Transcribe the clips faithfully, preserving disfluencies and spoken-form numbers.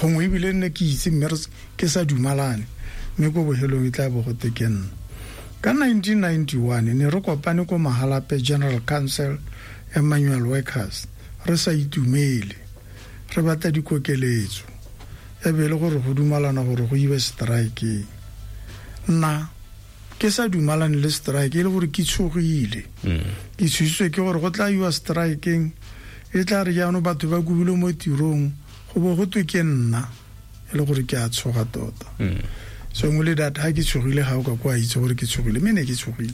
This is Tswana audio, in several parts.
gongwe ebile nne ke itse mme ke sa dumalane mme ko bohelong e tla bo go tekena ka nineteen ninety-one ne re kopane ko Mahalape General Council ya Manual Workers re sa itumele re batla dikokeletso e be le gore go dumalana gore go iwe strike nna ke sa dumalane le strike e le gore ke tshogile ke tshwisitswe ke gore go tla iwa striking e tla re jaanong batho ba kubile mo tirong go bo go twe ke nna e le gore ke a tshoga tota so ngwe le data ha ke tshogile ga o ka kwa itse gore ke tshogile mme ne ke tshogile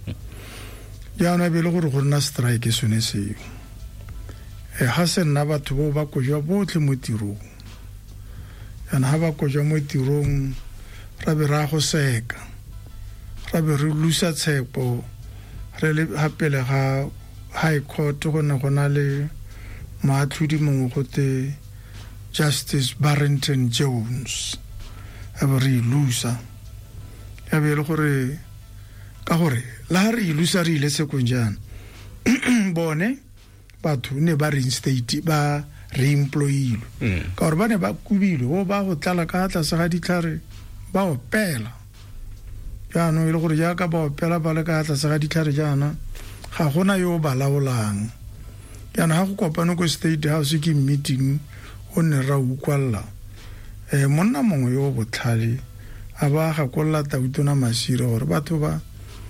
jaanong e be le gore go nna strike sone seo e ha se nna batho bo ba kojwa botlhe mo tirong yana ha ba kojwa mo tirong ra be ra go seka ra be re lusa tshepo re le hapele ga high court go ne go na le maatlhodi mongwe go te Justice Barrington Jones a be re lusa ya be le gore ka gore la re lusa re ile sekong jana bone batho ne ba reinstate ba reemployilwe ka gore ba ne ba kubilwe o ba go tlala ka tlase ga ditlhare ba opela jaanong e le gore jaaka ba opela ba le ka tlase ga ditlhare jaana ga gona yo ba laolang jaana ga go kopane ko State House ke meeting o ne ra ukwalla eh monna mongwe yo botlhale a ba ga kolla Tautona Masira gore batho ba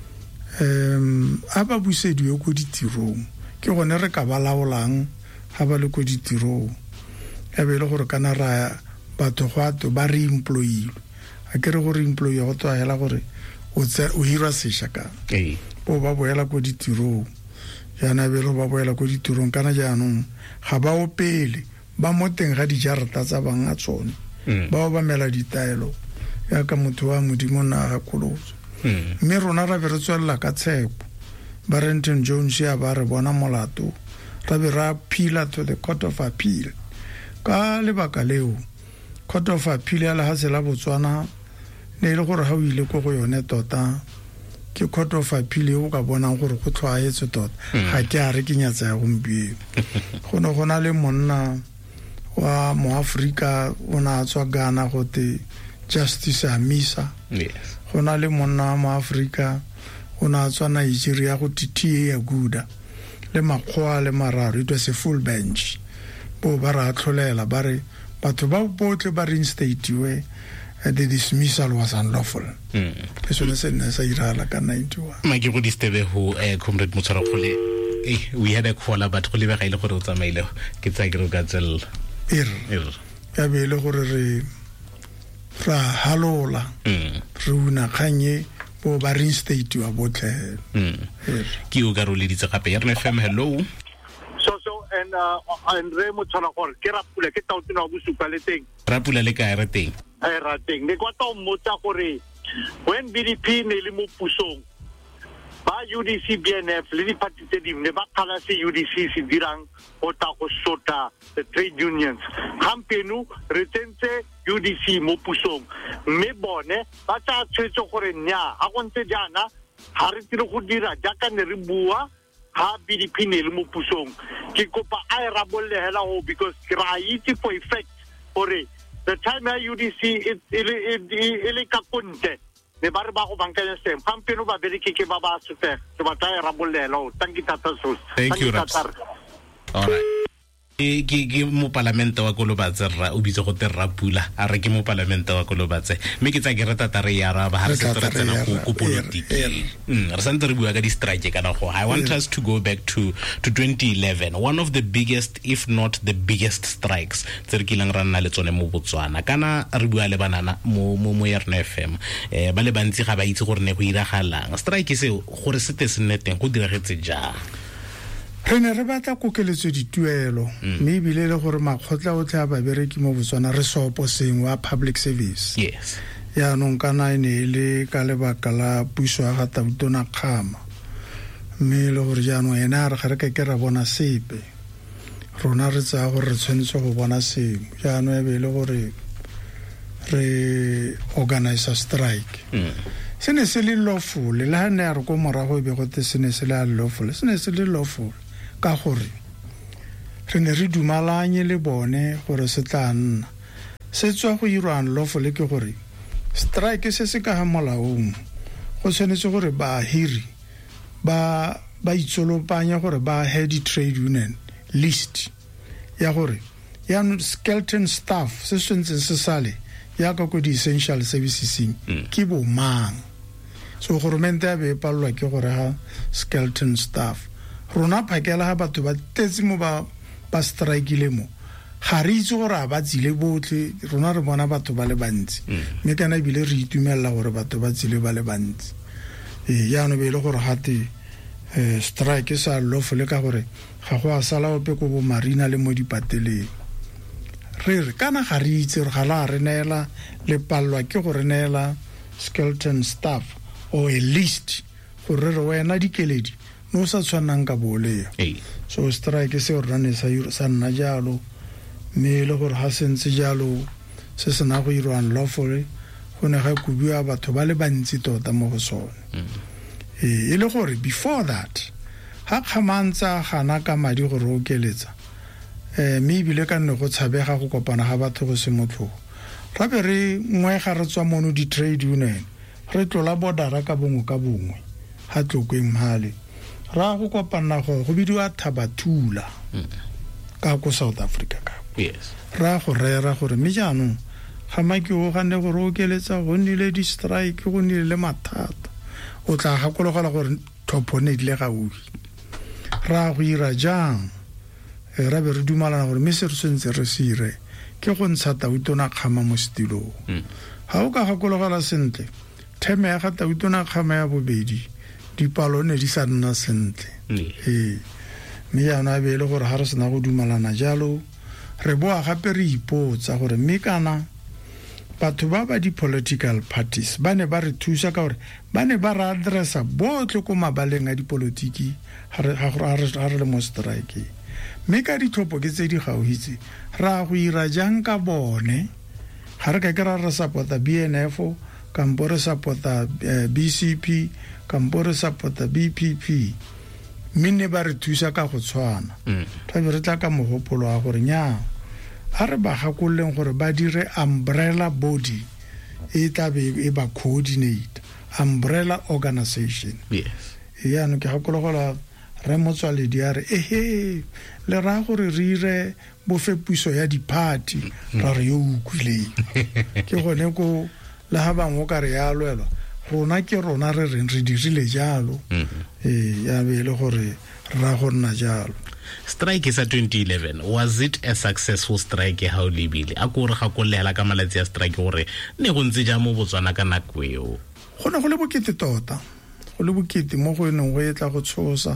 em a ba busediwe go ditirong ke gone re ka ba laolang ga ba le go ditirong e be le gore kana ra batho gwato ba re employee a kere gore employee go tswa hela gore o tsa o hira sesha ka eh bo ba boela go ditirong yana be lo ba boela go ditirong kana jaanong ga ba o pele ba mo teng ga dijarata tsa banga tsone ba ba mela ditaelo ya ka motho wa modimo na ga koloso mme rona ra be re tswella ka tshepo Barrington Jones ya ba re bona molato ra be ra appeal to the Court of Appeal ka lebaka leo Court of Appeal ya la ha sela Botswana ne ile gore ha o ile go go yone tota ke Court of Appeal e o ka bonang gore go tlwaetse tota ga ke a re ke nyatsa ya gompieno go no gona le monna wa mo Africa ona tswa Ghana go te Justice Amisa yes gona le monna wa mo Africa ona tswa Nigeria go te T A Aguda le makgwa le mararo it was a full bench bo ba ra tlholela ba re batho ba botle ba reinstateiwe the dismissal was unlawful mm eso ne se ne sa irala ka ninety-one ma ke go distebe ho eh comrade Motshwaragole eh we had a call but go lebega ile gore o tsamaile ke tsa ke re ka tsel ir ir ya be le gore re ra halola mm re una khanye bo ba reinstate wa botle mm ke o garole ditse gape ya rena F M hello so so and uh Andre Motshwaragole ke rapula ke Tautona wa Bosupa le teng rapula le ka re teng ai ra teng ne kwa ta mmotsa gore when B D P ne le mo pusong ba U D C B N F le di party tse dingwe ne ba khala se U D C se dirang o ta go sota the trade unions kampenu re tsentse U D C mo pusong mme bone ba tsa tshwetso gore nya a go ntse jana ha re tire go dira jaka ne re bua ha B D P ne le mo pusong ke kopa a e rabolle hela ho because ra itse for effect gore the time ya U D C it ile ka konte ne ba re ba go bankanya sem kampeno ba bereke ke ba ba tshwetsa ke ba tla e rabollela o tanki tata so thank you Raps. All right e ke ke mo parlamento wa Kolobatse ra o bitse go te Rapula a re ke mo parlamento wa Kolobatse me ke tsa ke rata tare ya ra ba ha re tsara tsena go go politiki mm re santse re bua ka di strike kana go I want us to go back to to twenty eleven one of the biggest if not the biggest strikes tse re kilang ra nna le tsone mo Botswana kana re bua le banana mo mo mo R N F M eh ba le bantsi ga ba itse gore ne go iragalang strike se gore se te se nneteng go diragetse ja re ne re batla kokeletso dituelo mme ebile le gore makgotla o tla ba bereki mo Botswana re sopo seng wa public service yes ya nong kana ine le ka lebaka la puso ga Tautona Khama mme le gore jaanong ena re ga re ka ke ra bona sepe rona re tsa gore re tshwanetse go bona seng jaanong e be le gore re organize a strike se ne se le lawful le ha ne re go morago e be go te se ne se le lawful se ne se le lawful ka gore re ne re dumalanye le bone gore se tla nna se tswa go irwa unlawful ke gore strike se se ka ga molaong go tshwanetse gore bahiri ba ba itsolopanya gore ba head trade union list ya gore ya skeleton staff se swentse se sale ya ka go di essential services ke bo mang so government ya be palwa ke gore ha skeleton staff rona phakela ha batho ba tetse mo ba ba strike le mo ga re itse gore ba tsile botle rona re bona batho ba le bantsi mme kana bile re itumella gore batho ba tsile ba le bantsi e ya no be le gore hate strike sa lawful ka gore ga go a sala ope go bo marina le mo dipateleng re re kana ga re itse re gala re neela le pallwa ke gore neela skeleton staff o a list gore re wena dikeledi no sa tshwanang ka bole so strike se re rane sa sa nna jalo me le gore ha sentse jalo se se na go irwa unlawful go ne ga kubiwa batho ba le bantsi tota mo go sone e le gore before that ha khamantsa gana ka madi go rokeletsa eh me bile ka nne go tshabega go kopana ga batho go se motho rabe re ngwe ga re tswa mono di trade union re tlola bodara ka bongwe ka bongwe ha tlokweng mhale ra go kopana go go bidiwa Thabatula ka ko South Africa ka yes ra go rera gore me jaanong ga maki o gane go rokeletsa go nile di strike go nile le mathata o tla gakologela gore thopone ile ga uwi ra go ira jang ra be re dumalana gore me se re sentse re sire ke go ntsha Tautona Kgama mo stilong ha o ka gakologela sentle theme ya ga Tautona Kgama ya bobedi dipalo ne di sa nna sentle eh me ya na be le gore ha re sena go dumalana jalo re boa gape re ipotsa gore me kana batho ba ba di political parties ba ne ba re thusa ka gore ba ne ba ra addressa botle ko mabaleng a dipolotiki ha re le mo strike me ka dithopo ke tse di gauhitse ra go ira jang ka bone ga re ka ke ra re supporta B N F kampo re supporta B C P kampo re supporta B P P minne ba re thusa ka go tshwana tla be re tla ka mogopolo a gore nya ha re ba gakoleng gore ba dire umbrella body e tabe e ba coordinate umbrella organization yes ya no ke gakologola re motswale di are ehe le ra gore re ire bofepuso ya di-party ra re yo ukwile ke gone ko le ha bangwe ka re ya lwela rona ke rona re reng re dirile jalo eh ya be le gore ra go nna jalo strike sa twenty eleven was it a successful strike how libile a go re ga go lela ka malatsi ya strike gore ne go ntse ja mo Botswana ka nako eo go ne go le bokete tota go le bokete mo go ene go etla go tshosa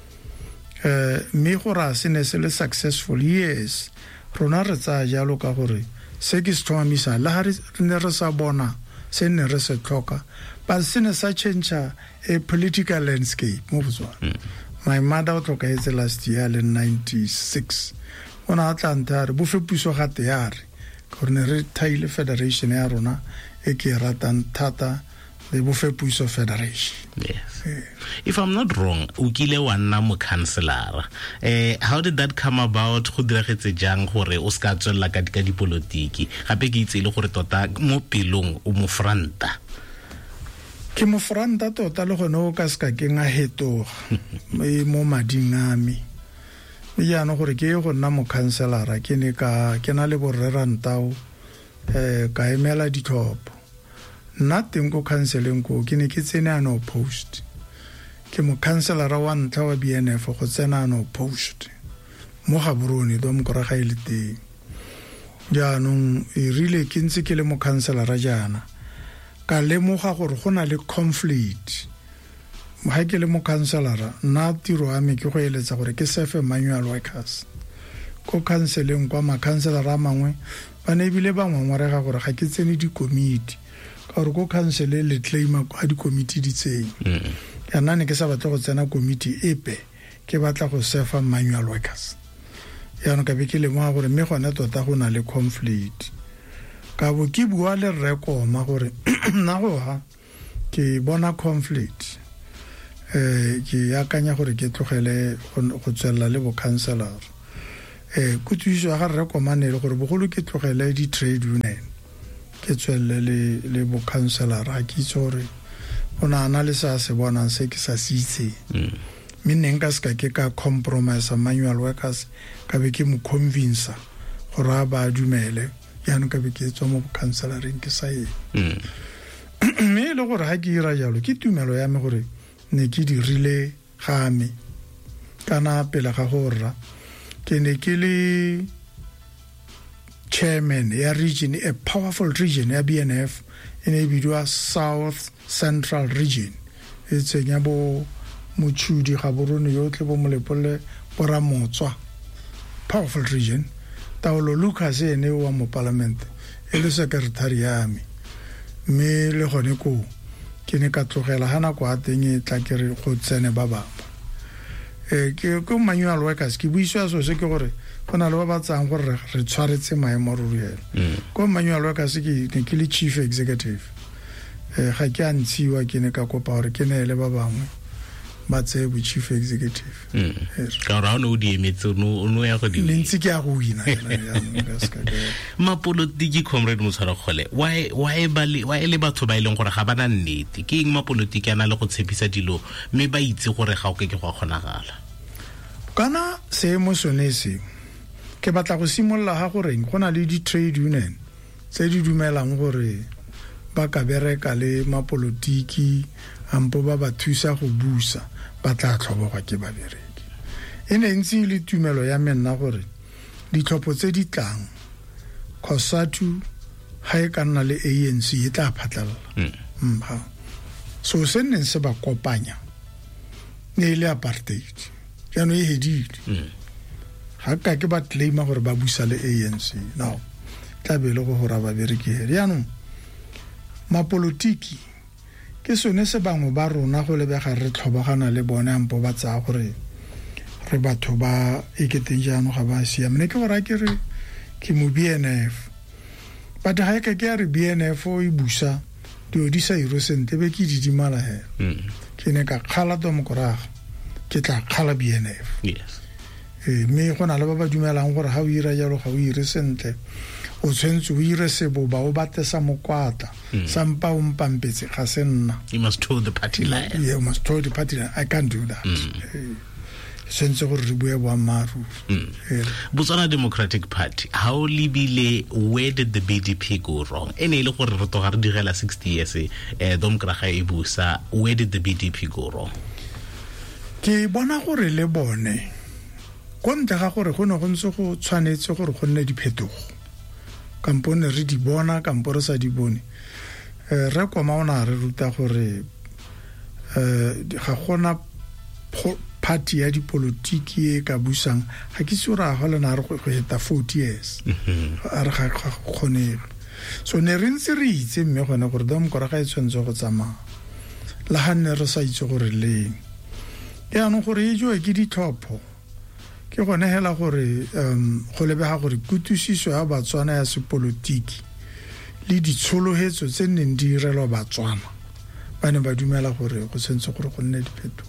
eh me go ra se ne se le successful yes rona re tsa jalo ka gore se ke se thomisa la ha re ne re sa bona se ne re se tlhoka ba se ne sa change a political landscape mo Botswana my mother o tloka etse last year le ninety-six ona Atlanta re bo fepuso ga teare gore ne re thaile federation ya rona e ke ratang thata le bo fepuso federation yes yeah. If I'm not wrong o kile wa nna mo councilor eh how did that come about go diragetse jang gore o ska tswela ka di politiki gape ke itse le gore tota mo pelong o mo franta ke mo franta tota le gone o ka ska ke nga hetoga mo mading a me ya no gore ke go nna mo councilor ke ne ka ke na le borerantao eh ka emela dithopo nothing go counseling go ke ne ke tsena no post ke mo councilor wa ntla wa B N F go tsena no post mo Gaborone do mo kora ga ile teng ja no e rile ke ntse ke le mo councilor jana ka lemoga gore go na le conflict ha ke le mo councilor na tiro a me ke go eletsa gore ke serve manual workers ko counseling kwa ma councilor a mangwe ba ne bile ba ngwangwarega gore ga ke tsene di committee ka gore ko council le claim a di committee di tseng ya nane ke sa batla go tsena committee epe ke batla go serve manual workers ya no ka be ke le mo gore me gone tota go na le conflict ka bo ke bua le rekoma gore na go ha ke bona conflict eh ke akanya gore ke tlogele go tswela le bo councilor eh kutsiso ya ga re komanele gore bogolo ke tlogele di trade union ke tswelle le le bo councilor a ke tsore ona ana le sa se bona se ke sa sitse mme neng ka ska ke ka compromise manual workers ka be ke mo convince gore ba dumele ya no ka be ke tswa mo counciloring ke sa ye mme le gore ha ke ira jalo ke tumelo ya me gore ne ke di rile game kana pele ga gorra ke ne ke le chairman ya region, a powerful region ya B N F in a bidwa South Central region. It's a nyabo muchudi gaborone yotle bo molepole bora motswa, powerful region. Taolo Lucas ene wa mo parliament ele secretary ya mi me le gone ko ke ne ka tlogela hana kwa teng e tla ke re go tsene ba ba e ke ko manual workers ke buiswa so se ke gore gona le ba ba tsang gore re tshwaretse maemo ruriela ko manual workers ke ke le chief executive eh ga ke antsiwa ke ne ka kopa gore ke ne le ba bangwe ba tse bu chief executive ka ra no di emetso no no ya go di ntse ke a go wina ma politiki comrade Motshwara Kgole why why ba le why le batho ba ileng gore ga bana nnete ke eng ma politiki ana le go tshepisa dilo me ba itse gore ga o ke ke go kgonagala kana se mo sonese ke batla go simolla ha gore gona le di trade union tse di dumelang gore ba ka bereka le ma politiki ampo ba ba thusa go busa ba tla tlhoboga ke ba bereki ene ntse le tumelo ya menna gore ditlhopho tse di tlang COSATU ha e ka nna le A N C e tla phatlalla mba so se nne se ba kopanya ne ile apartheid ya no e hedile ha ka ke ba claima gore ba busa le A N C now tla be le go hora ba bereki ya no ma politiki ke sone se bangwe ba rona go lebega re tlhobogana le bone ampo ba tsa gore re batho ba eketeng jaano ga ba sia mne ke gore ke re ke mo B N F but ha ke ke re B N F o ibusa di odisa iro sente be ke di dimala he ke ne ka khala to mokoraga ke tla khala B N F yes eh me gona le ba ba dumelang gore ha o ira jalo ga o ire sente o tshwentse o ire sebo ba o batesa mokwata sampa o mpampetse ga senna you must toe the party line yeah you must toe the party line I can't do that sentse gore re bua bo amaru Botswana Democratic Party how libile where did the B D P go wrong ene ile gore re toga re digela sixty years eh domkraga e busa where did the B D P go wrong ke bona gore le bone kontle ga gore go ne go ntse go tshwanetse gore go nne diphetogo kampone re di bona kampore sa di bone eh re koma ona re ruta gore eh ga gona party ya dipolitiki e ka busang ga ke sura ga lena re go heta forty years a re ga khone so ne re ntse re itse mme gone gore dom kora ga e tshwantse go tsamaya la hanne re sa itse gore le ya no gore e jo ke di tlhopho ke gone hela gore um go lebega gore kutusiso ya Batswana ya sepolitiki le ditsholohetso tse neng di irelwa Batswana ba ne ba dumela gore go sentse gore go nne dipheto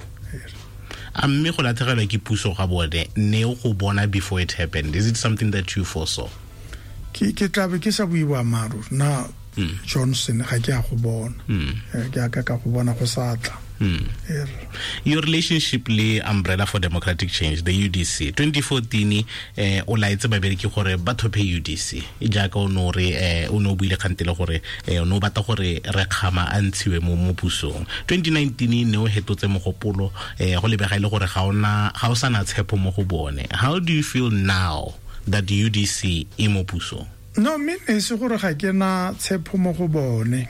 a mme go latlhegelwa ke puso ga bone ne go bona before it happened is it something that you foresaw ke ke tlabe ke sa buiwa maru na Johnson ga ke a go bona ke a ka ka go bona go satla your relationship le Umbrella for Democratic Change the U D C twenty fourteen eh o laitse ba bereki gore ba thope U D C e jaaka o no re eh o no buile khantele gore eh o no bata gore re khama a ntshiwe mo mopusong twenty nineteen ne o hetotse mogopolo eh go lebega ile gore ga ona ga o sana tshepo mo go bone how do you feel now that the U D C e mo pusong no me ne se gore ga ke na tshepo mo go bone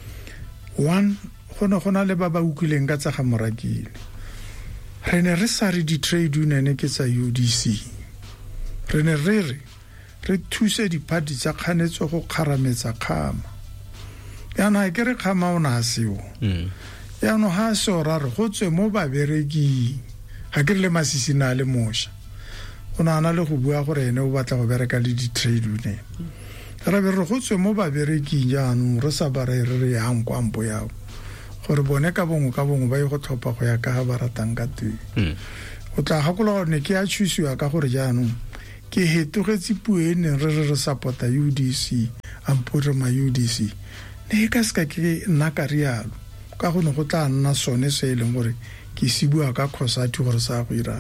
one gona gona le ba ba utlwileng ka tsa ga morakile re ne re sa re di trade union ke tsa U D C re ne re re re thuse di party tsa kganetso go kharametsa khama yana ke re khama ona seo ya no ha se ora re go tswe mo ba bereki ha ke le masisina le mosha ona ana le go bua gore ene o batla go bereka le di trade union re be re go tswe mo ba bereki jaanong re sa ba re re yang kwa mpo yao gore bone ka bongwe ka bongwe ba e go tlhopha go ya ka ba ratang ka teng o tla gakola ne ke a thusiwa ka gore jaanong ke hetogetse puo e neng re re re support-a U D C ampurema U D C ne ka ska ke nna ka rialo ka go ne go tla nna sone se e leng gore ke se bua ka khosati gore sa go ira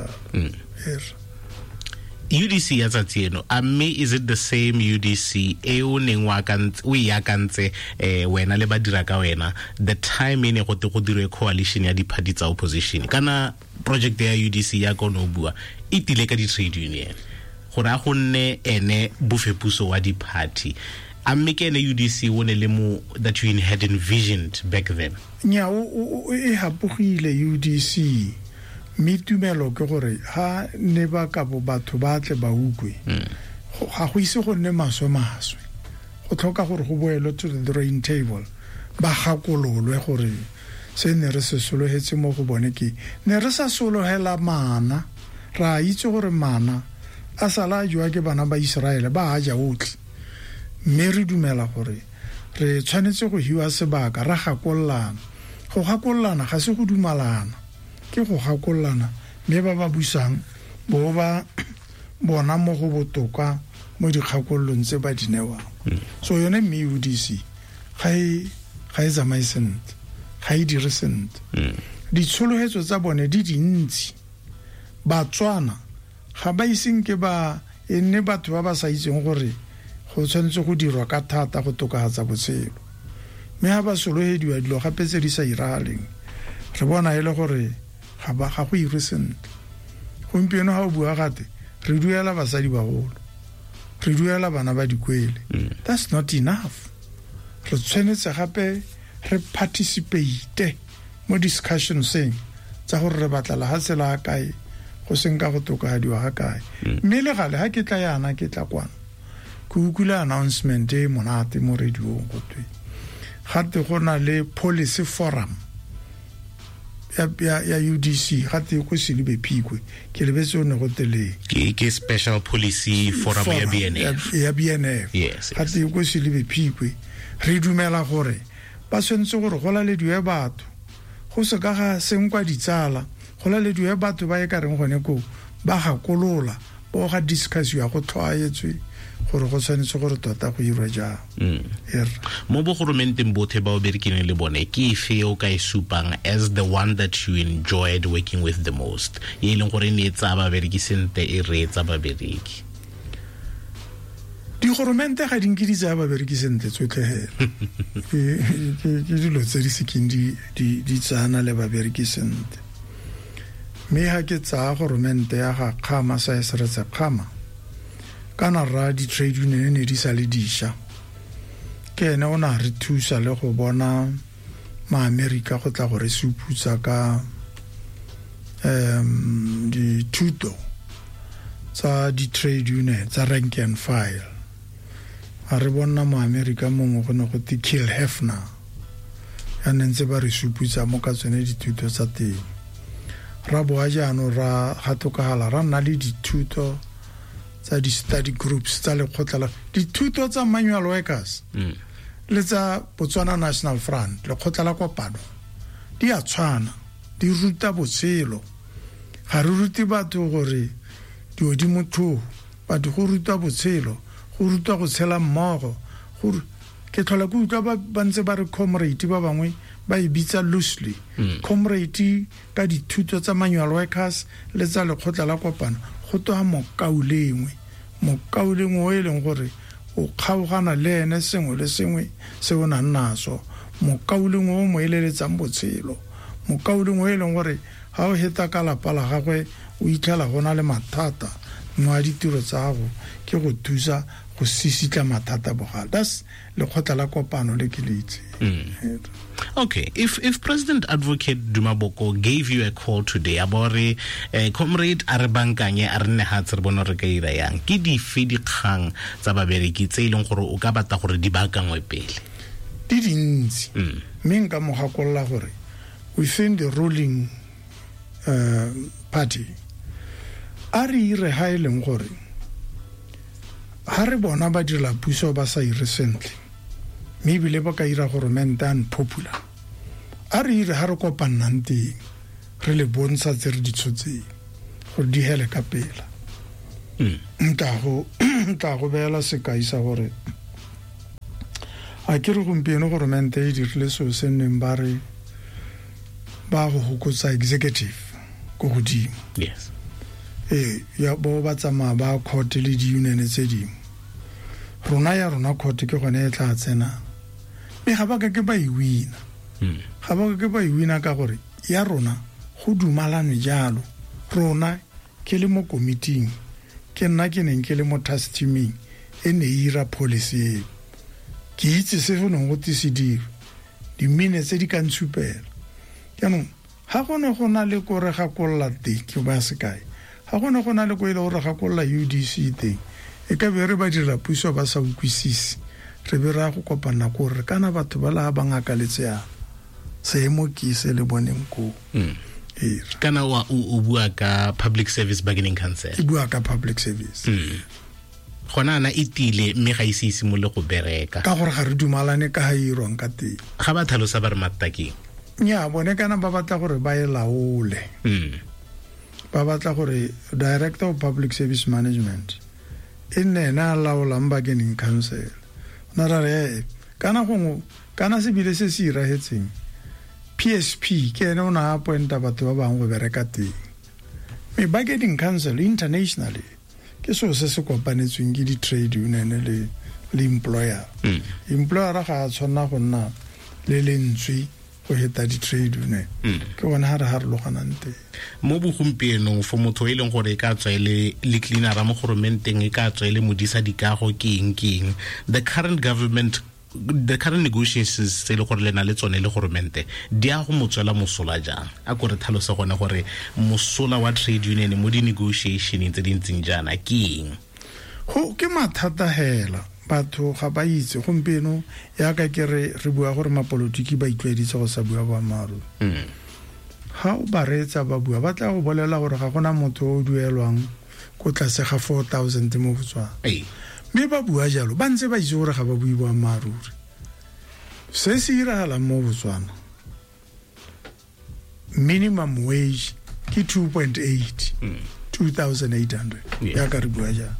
U D C ya tsatsi eno a mme is it the same U D C e o neng wa kantse o ya kantse eh wena le ba dira ka wena the time ene go te go dirwe coalition ya di party tsa opposition kana project ya U D C ya kono bua e tile ka di trade union gore a gonne ene bofepuso wa di party a mme ke ene U D C wone le mo that you had envisioned back then nya o e hapogile U D C mitumelo ke gore ha ne ba ka bo batho ba tle ba ukwe ga go ise go nne maswe maswe go tlhoka gore go boelo to the drawing table ba gakololwe gore se ne re se solohetse mo go bone ke ne re sa solohela mana ra itse gore mana a sala jwa ke bana ba Israel ba aja otlhe mme re dumela gore re tshwanetse go hiwa sebaka ra gakollana go gakollana ga se go dumalana ke go gakollana mme ba ba busang bo ba bona mo go botoka mo dikgakollong tse ba dinewa so yone me U D C ga e ga e zamaisent ga e diresent di tsholohetso tsa bone di dintsi ba tswana ga ba iseng ke ba enne batho ba ba sa itseng gore go tshwanetse go dirwa ka thata go tokahatsa botshelo mme ha ba solohediwa dilo gape tse di sa iragaleng re bona e le gore ga ba ga go iresent gompieno ha o bua gate re duela basadi bagolo re duela bana ba dikwele that's not enough re tshwanetse gape re participate mo discussion seng tsa gore re batla la ha tsela kae go seng ka go tokadiwa ga kae mme le gale ha ke tla yana ke tla kwana ke ukula announcement e monate mo radio go twe gape go na le policy forum ya ya ya U D C gape go se libe phikwe ke lebetse o ne go tele ke ke special policy forum ya B N F ya B N F yes gape go se libe phikwe re dumela gore ba sentse gore go la le diwe batho go se ka ga senkwa ditsala go la le diwe batho ba e ka reng gone go ba ga kolola bo ga discuss ya go tlwaetswe gore go tshwanetse gore tota go irwa ja er mo bogoromenteng bothe ba o berekine le bone ke ife o ka isupang as the one that you enjoyed working with the most ye leng gore ne tsa ba berekisente e re tsa ba bereki di goromente ga dinki di tsa ba berekisente tsotlhe ke ke dilo tse di seking di di tsana le ba berekisente me ha ke tsa goromente ya ga khama sa esere tsa khama kana ra di trade union ne di sa le disha ke ne ona re thusa le go bona ma America go tla go re suputsa ka um di thuto tsa di trade union tsa rank and file a re bona mo America mo mo go ne go ti kill Hefner ya nentse ba re suputsa mo ka tsone di thuto tsa teng ra boa jaano ra hatokala ra nna le di thuto tsa di study groups tsa le khotla di thuto tsa manual workers le tsa Botswana National Front le khotla la kopano di a tshwana di ruta botshelo ga re ruti batho gore di odi motho ba di go ruta botshelo go ruta go tshela mmogo go ke tlhola go utlwa ba bantse ba re comrade ba bangwe ba e bitsa loosely comrade ka di thuto tsa manual workers le tsa le khotla la kopano go toa mokaulengwe mokaulengwe o e leng gore o kgaogana le ene sengwe le sengwe se o nang naso mokaulengwe o mo eleletsang botshelo mokaulengwe o e leng gore ha o heta ka lapa la gagwe o itlhela gona le mathata mo a ditiro tsa gago ke go thusa go sisitla mathata bogala that's le khotla la kopano le ke leitse Okay, if if President Advocate Duma Boko gave you a call today about a uh, comrade Arbankanye Arne Hatser Bonore ka ira yang ke di fedi kgang tsa babereki tse ileng gore o ka bata gore di bakangwe pele di dintsi mme nka mo gakolla gore within the ruling uh, party a re ire ha e leng gore ha re bona ba dira puso ba sa ire sentle maybe le ba ka ira gore mentan popular a re ire ha re kopannang teng re le bontsha tse re di tshotse gore di hele ka pela nta go nta go bela sekai sa gore a ke re gompieno goromente e dirile seo se nneng ba re ba go hokotsa executive go godimo. Yes. Eh ya bo ba tsamaya ba court le di union tse dingwe. Rona ya rona court ke gone e tla tsena. Me ga ba ka ke ba e wina. Mm. Ga ba ka ke ba e wina ka gore ya rona go dumalane jalo. Rona ke le mo committee ke nna ke neng ke le mo task teaming e ne ira policy. Ke itse se go neng go tsidiri. Di minutes di kan super. Ke ha gone go na le gore ga kolla te ke ba se kae ha gone go na le go ile gore ga kolla U D C te e ka be re ba dira puso ba sa ukwisisi re be ra go kopana gore kana batho ba la ba ngaka le tsea se mo ke se le boneng ko e kana wa o bua ka public service bargaining council e bua ka public service gona na itile mme ga isisi mo le go bereka ka gore ga re dumalane ka ha irong ka te ga ba tlhalosa ba re mattaki nya bone kana ba batla gore ba e laole mm ba batla gore director of public service management ene na laola bargaining council na re kana go kana se bile se sira hetseng P S P ke ene ona appointa batho ba bangwe go bereka teng me bargaining council internationally ke so se se kopanetsweng ke di trade union le le employer mm employer ga a tshwana go nna le lentswe go heta di trade union ke bona ha re ha re loganante mo bogompieno fo motho e leng gore e ka tswele le cleaner mo goromenteng e ka tswele modisa dikago ke eng ke eng the current government the current negotiations tse le gore le na le tsone le goromente di a go motswela mosola jang a gore tlhalose gone gore mosola wa trade union mo di negotiation tse di ntseng jana ke eng go ke mathata hela batho ga ba itse gompieno ya ka ke re re bua gore mapolotiki ba itlweditse go sa bua ba maru mm ha o ba retsa ba bua ba tla go bolela gore ga gona motho o duelwang go tlase ga four thousand mo Botswana ei me ba bua jalo ba ntse ba itse gore ga ba bui ba maru se se irala mo Botswana minimum wage ke two point eight two thousand eight hundred ya ka re bua jalo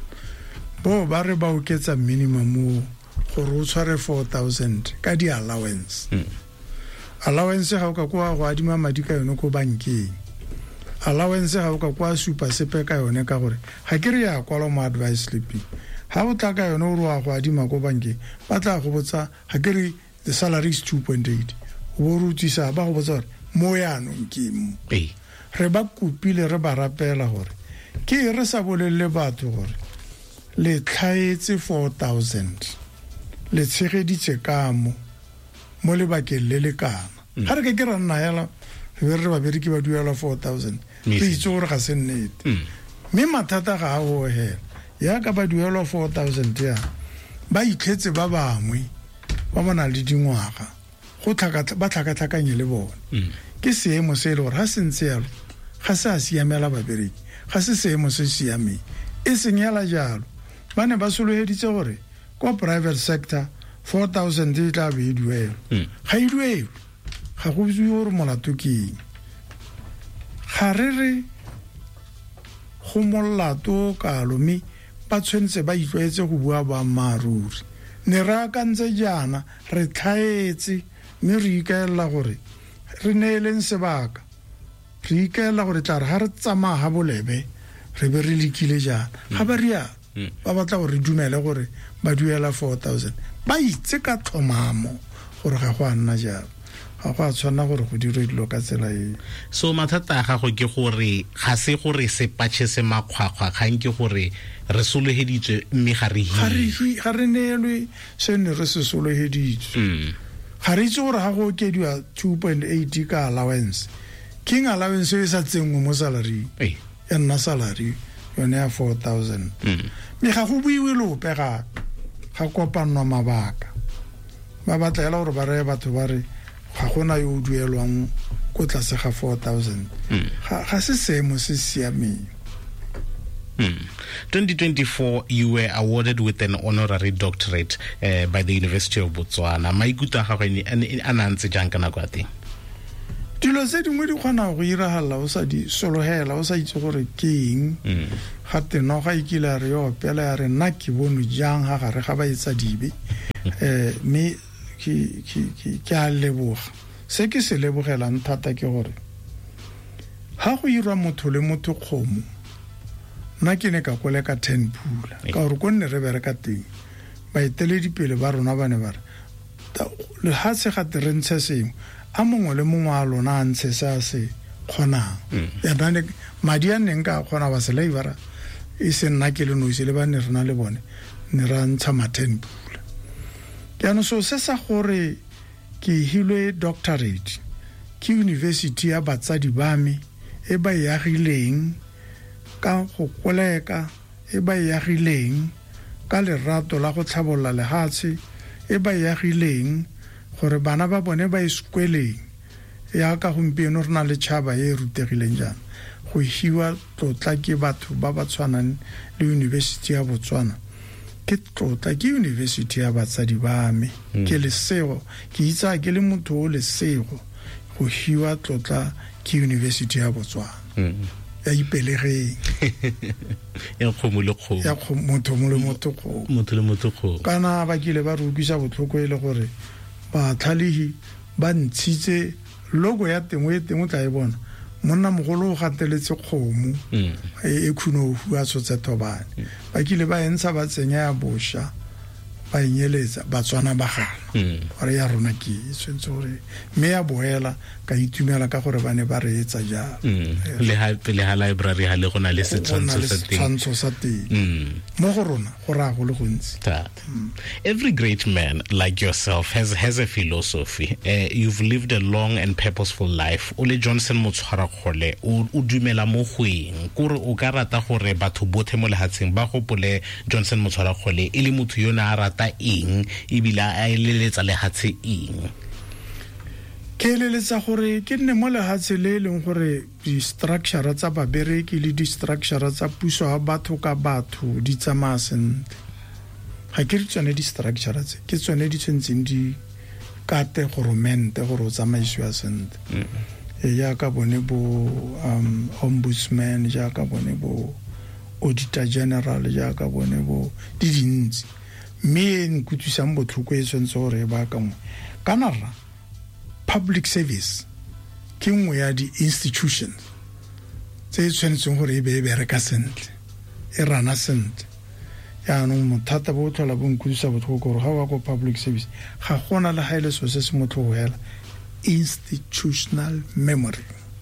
bo ba re ba o ketsa minimum mo gore o tshware four thousand ka di allowance allowance ga o ka kwa go adima madi ka yone ko bankeng allowance ga o ka kwa supa sepe ka yone ka gore ga ke re ya kwala mo advice slipping ha o tla ka yone o re wa go adima ko bankeng ba tla go botsa ga ke re the salary is two point eight o rutisa ba go botsa mo yanong ke mo ei re ba kupile re ba rapela gore ke re sa bolelle batho gore le tlhaetse four thousand le tshegeditse ka mo mo le bakeng le le kana ga re ke ke ra nna yala re re ba bereki ba duela four thousand re itse gore ga se nnete mme mathata ga a o hela ya ka ba duela four thousand ya ba itlhetse ba bangwe ba bona le dingwaga go tlhaka ba tlhakatlhakanye le bona ke seemo se le gore ga se ntse yalo ga se a siamela ba bereki ga se seemo se siameng e seng yala jalo ba ne ba soloheditse gore ko private sector four thousand e tla be e duelwa ga e duelwe ga go bitswe gore molato ke eng ga re re go molato kalo mme ba tshwanetse ba itlwaetse go bua boammaaruri ne re akantse jaana re tlhaetse mme re ikaelela gore re neeleng sebaka re ikaelela gore tla re ga re tsamaya ga bolebe re be re lekile jaana ga ba rialo ba batla gore dumele gore ba duela four thousand ba itse ka tlhomamo gore ga go a nna jalo ga go a tshwana gore go dire dilo ka tsela e so mathata a gago ke gore ga se gore se patche se makgwakgwa kgang ke gore re soloheditswe mme ga re hi ga re neelwe se ne re se soloheditswe ga re itse gore ga go okediwa two point eight ka allowance king allowance e sa tsengwe mo salary e nna salary yone ya four thousand me ga go buiwe lope ga ga kopanwa mabaka ba batla ela gore ba re batho ba re ga gona yo duelwang ko tlase ga four thousand ga se seemo se siameng. twenty twenty-four you were awarded with an honorary doctorate uh, by the University of Botswana. Maikuta ga gane a nantse jang kana kwa teng dilo tse dingwe di kgona go iragala o sa di sologela o sa itse gore ke eng ga tenoga e kile re yo pela ya re nna ke bone jang ga gare ga ba etsa dibe eh me ke ke ke a leboga se ke se lebogelang thata ke gore ha go irwa motho le motho khomo nna ke ne ka kwele ka ten pula ka gore go nne re bere ka teng ba eteledi pele ba rona ba ne ba re le ha se ga terentse sengwe a mongwe le mongwe a lona a ntshe sa se kgonang ya bane madi a neng ka kgona ba se laibara e se nna ke le noise le ba ne rena le bone ne ra ntsha ma ten pula ke ano so se sa gore ke hilwe doctorate ke university ya batsadi ba me e ba yagileng ka go koleka e ba yagileng ka lerato la go tlhabolla lehatshe e ba yagileng gore bana ba bone ba iskweleng ya ka gompieno rena le tšhaba e rutegileng jana go hiwa tlotla ke batho ba ba tshwanang le university ya Botswana ke tlotla ke university ya batsadi ba me ke lesego ke itsa ke le motho o lesego go hiwa tlotla ke university ya Botswana ya ipelegeng ya khomo le khomo ya motho mo le motho go motho le motho go kana ba kile ba rukisa botlhoko ile gore ba tlhalihi ba ntshitse logo ya tengwe e tengwe tla e bona monna mogolo o gateletse khomo e khuno a tshotse thobane ba kile ba entsa ba tsenya ya bosha ba inyeletsa Batswana ba gana gore ya rona ke sentse gore me ya boela ka itumela ka gore bane ba re etsa ja le ha le ha library ha le gona le setshwantsho sa teng setshwantsho sa teng mo go rona go ra go le gontsi. Every great man like yourself has has a philosophy. Uh, you've lived a long and purposeful life. Ole Johnson Motshwaragole o dumela mo goeng gore o ka rata gore batho bothe mo lehatseng ba gopole Johnson Motshwaragole e le motho yo na rata eng e bila a eleletsa lehatshe eng ke eleletsa gore ke nne mo lehatshe le leng gore di structure tsa babereki le di structure tsa puso ha batho ka batho di tsamaya sentle ga ke tsone di structure tse ke tsone di tsentseng di kate goromente gore o tsamaisiwa sentle e ya ka bone bo um ombudsman ja ka bone bo auditor general ja ka bone bo di dintsi me nkutlwisang botlhoko e tshwantse gore ba ka mo kana ra public service ke nngwe ya di institutions tse tshwanetseng gore e be e bereka sentle e rana sentle ya no mothata bo tlhola bo nkutlwisa botlhoko gore ga wa go public service ga gona le haele so se se motlho hela institutional memory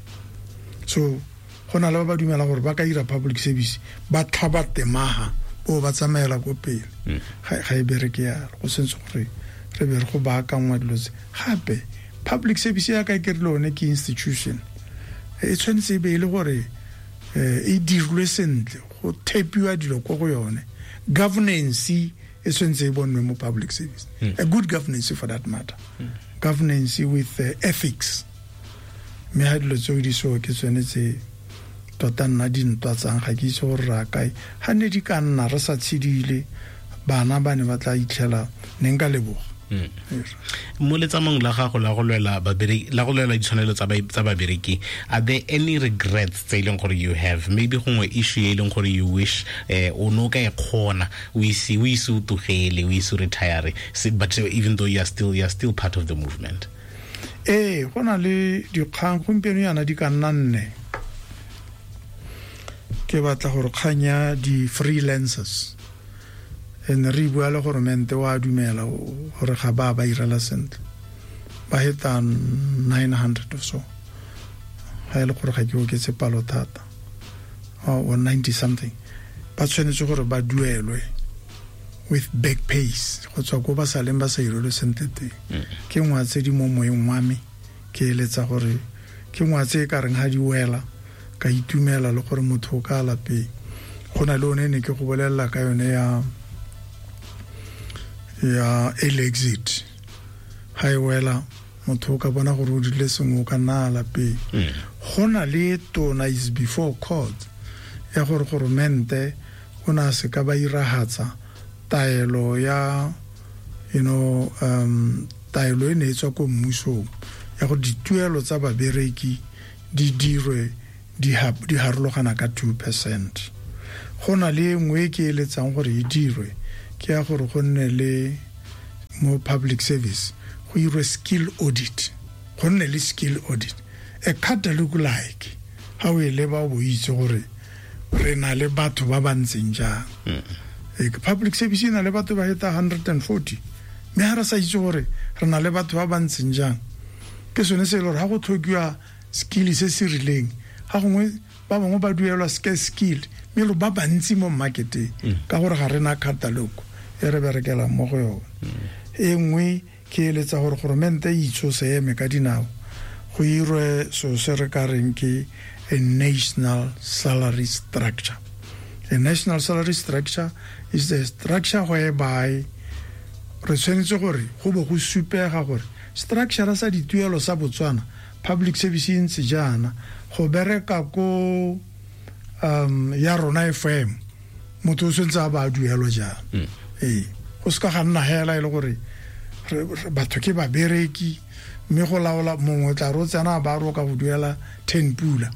so gona le ba dumela gore ba ka ira public service ba tlhaba temaha o ba tsamaela go pele ga e bereke ya go sentse gore re be re go ba ka ngwa dilo tse gape public service ya ka ke re lone ke institution e tshwanetse be ile gore e dirwe sentle go thepiwa dilo go go yone governance e tshwanetse e bonwe mo public service a good governance for that matter governance with uh, ethics me ha dilo tse di so ke tshwanetse tota nna dintwa tsang ga ke itse gore ra kae ha ne di ka nna re sa tshidile bana ba ne ba tla itlhela ne nka leboga mo letsamong la gago la go lwela babereki la go lwela ditshwanelo tsa tsa babereki are there any regrets tse leng gore you have maybe gongwe issue e leng gore you wish eh o no ka e khona we see we so tugele we so retire but even though you are still you are still part of the movement eh gona le dikgang gompieno yana di ka nna nne ke batla gore khanya di freelancers en re bua le gore mente wa dumela gore ga ba ba irela sentle ba heta nine hundred or so ha ile gore ga ke o ke tse palo thata or ninety something ba tshwanetse gore ba duelwe with back pays go tswa go ba saleng ba sa irelo sentle te ke ngwa tse di mo moyeng wa me ke eletsa gore ke ngwa tse ka reng ha di wela ka itumela le gore motho ka lape gona le one ne ke go bolella ka yone ya ya exit ha iwela motho ka bona gore o dile sengwe ka nna lape gona le tona is before court ya gore goromente ona se ka ba irahatsa taelo ya you know um taelo ene tswa ko mmuso ya gore dituelo tsa babereki di dirwe di harologana ka two percent. Go na le nngwe ke eletsang gore e dirwe ke ya gore go nne le mo public service go irwe skill audit, go nne le skill audit, a catalog like ha o ele ba bo itse gore re na le batho ba bantseng jang. Public service ina le batho ba heta one hundred forty, me ha ra sa itse gore re na le batho ba bantseng jang. Ke sone se lore ha go tlhokiwa skill se se rileng, ha gongwe ba bangwe ba duelwa skill me lo ba bantsi mo marketeng ka gore ga rena catalog e re berekela mo go yona. E nngwe ke eletsa gore goromente e itshose eme ka dinao go irwe so se re ka reng ke a national salary structure. A national salary structure is the structure whereby re tshwanetse gore go bo go supega gore structure sa dituelo sa Botswana public service in sejana go bereka ko um ya rona F M motho o sentse ba duelo jana. Eh go ska ga nna hela ile gore batho ke ba bereki me go laola mongwe tla ro tsena ba ro ka go duela ten pula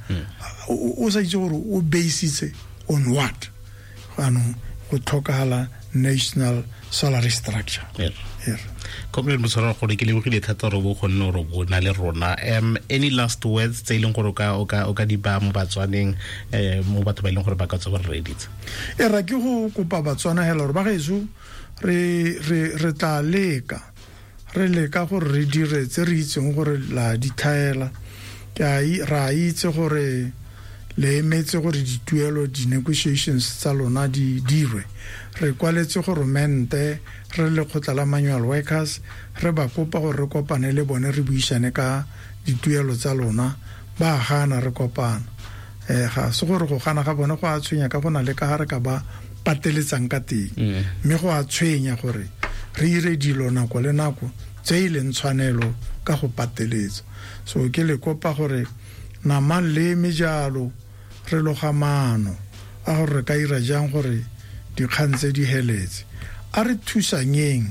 o sa itse gore o basis on what ano go tlhokala national salary structure. Yeah. Comrade Mosora gore ke lebogile thata re bo gonne re bona le rona. Um any last words tse ileng gore ka o ka o ka di ba mo Batswaneng eh mo batho ba ileng gore ba ka tswa re reditse? E ra ke go kopa Batswana hela re ba geso re re re tla leka re leka gore re dire tse re itseng gore la dithaela ka I ra itse gore le emetse gore dituelo di negotiations tsa lona di dirwe. Re kwaletse gore mente re le khotla la manual workers re ba kopa gore re kopane le bone re buisane ka dituelo tsa lona ba gana re kopana. Eh ga se gore go gana ga bone go a tshwenya ka bona le ka ha re ka ba pateletsang ka teng me go a tshwenya gore re ire dilo nako le nako tse ile ntshwanelo ka go pateletsa. So ke le kopa gore na man le mejalo re logamano a gore ka ira jang gore di khantse di heletse a re thusanyeng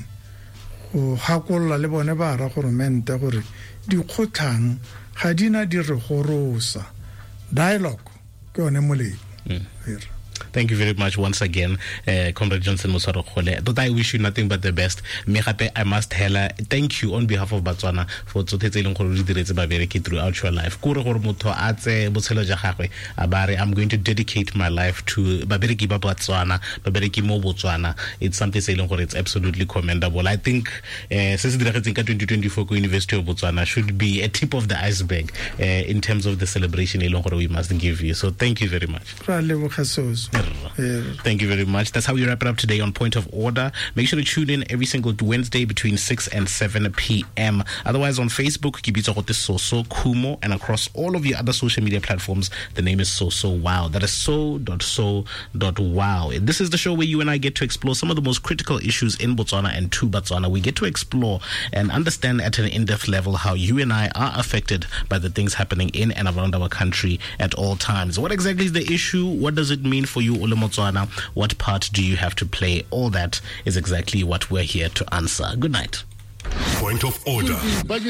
go hakolla le bone ba ra gore mente gore di khotlang ga dina di re gorosa dialogue ke one moleng. Thank you very much once again, uh, Comrade Johnson Mosora Khole. But I wish you nothing but the best. Me gape I must hella thank you on behalf of Batswana for tsotetseleng go di diretse ba bereke throughout your life. Kore gore motho a tse botshelo ja gagwe a bare I'm going to dedicate my life to ba bereki ba Batswana, ba bereki mo Botswana. It's something saying gore it's absolutely commendable. I think uh, se se diragetseng ka twenty twenty-four ko University of Botswana should be a tip of the iceberg uh, in terms of the celebration elong gore we must give you. So thank you very much. Thank you very much. That's how we wrap it up today on Point of Order. Make sure to tune in every single Wednesday between six and seven p.m. Otherwise, on Facebook, Kibitso Gote Soso Kumo, and across all of your other social media platforms, the name is Soso Wow. That is so dot so dot wow. This is the show where you and I get to explore some of the most critical issues in Botswana and to Botswana. We get to explore and understand at an in-depth level how you and I are affected by the things happening in and around our country at all times. What exactly is the issue? What does it mean for you, Ole Motswana? What part do you have to play? All that is exactly what we're here to answer. Good night. Point of Order. Point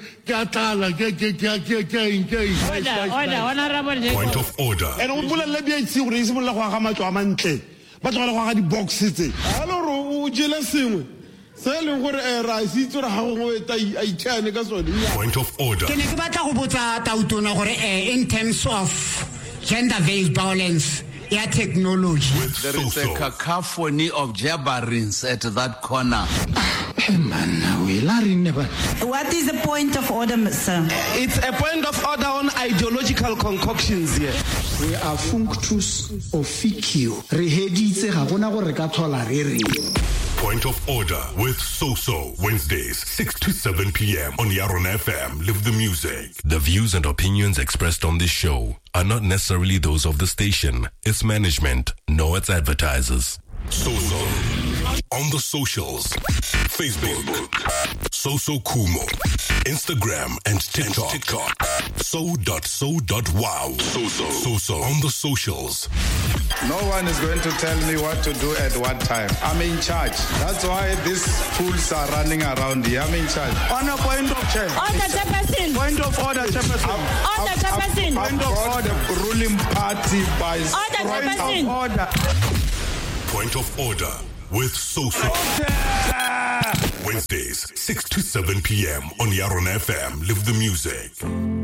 of Order. Point of Order. In terms of gender-based violence, yeah, technology. There is a cacophony of jabberings at that corner. What is the point of order, sir? It's a point of order on ideological concoctions here. We are functus officio. Reheditse ga gona gore ka thola re re. Point of Order with Soso, Wednesdays, six to seven p.m. on Yaron F M. Live the music. The views and opinions expressed on this show are not necessarily those of the station, its management, nor its advertisers. Soso on the socials. Facebook, Soso Kumo. Instagram and TikTok. TikTok. So.so.wow. Soso. Soso on the socials. No one is going to tell me what to do at what time. I'm in charge. That's why these fools are running around here. I'm in charge. On a point of chair. Order, Chairperson. Point of order, Chairperson. Order, Chairperson. Point of order. Ruling party by Order, Chairperson. Order. Point of order with Soso. Wednesdays, six to seven p.m. on Yaron F M. Live the music.